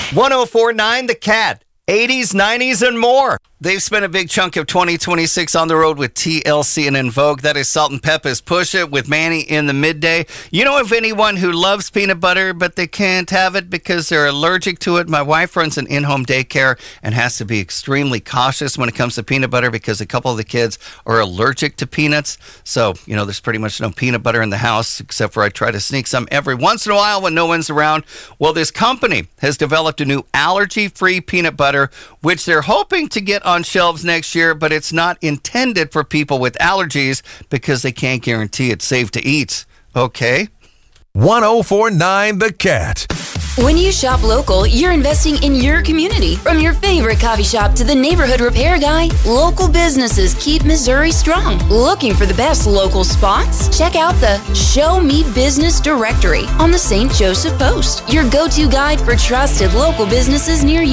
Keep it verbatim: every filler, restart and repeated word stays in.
one oh four point nine The Cat. eighties, nineties, and more. They've spent a big chunk of twenty twenty-six on the road with T L C and En Vogue. That is Salt and Peppa's Push It with Manny in the midday. You know of anyone who loves peanut butter, but they can't have it because they're allergic to it? My wife runs an in-home daycare and has to be extremely cautious when it comes to peanut butter because a couple of the kids are allergic to peanuts. So, you know, there's pretty much no peanut butter in the house, except for I try to sneak some every once in a while when no one's around. Well, this company has developed a new allergy-free peanut butter, which they're hoping to get on shelves next year, but it's not intended for people with allergies because they can't guarantee it's safe to eat. Okay. one oh four point nine The Cat. When you shop local, you're investing in your community. From your favorite coffee shop to the neighborhood repair guy, local businesses keep Missouri strong. Looking for the best local spots? Check out the Show Me Business Directory on the Saint Joseph Post, your go-to guide for trusted local businesses near you.